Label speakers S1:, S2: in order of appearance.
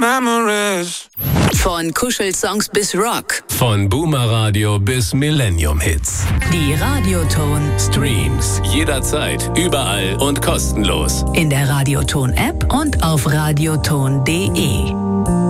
S1: memories.
S2: Von Kuschelsongs bis Rock.
S3: Von Boomer-Radio bis Millennium-Hits.
S2: Die Radioton
S3: Streams jederzeit, überall und kostenlos.
S2: in der Radioton-App und auf radioton.de.